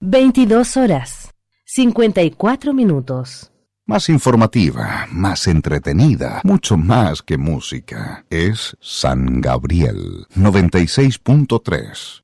22 horas, 54 minutos. Más informativa, más entretenida, mucho más que música. Es San Gabriel 96.3.